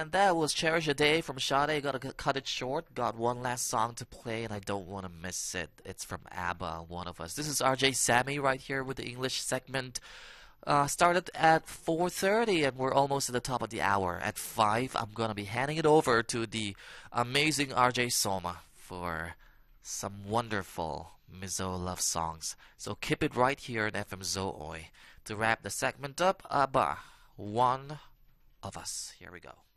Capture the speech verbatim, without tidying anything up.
And that was Cherish a Day from Sade. Gotta cut it short. Got one last song to play, and I don't want to miss it. It's from ABBA, One of Us. This is R J Sammy right here with the English segment. Uh, started at four thirty, and we're almost at the top of the hour. At five, I'm gonna be handing it over to the amazing R J Soma for some wonderful Mizo love songs. So keep it right here at F M Zo Oi. To wrap the segment up, ABBA, One of Us. Here we go.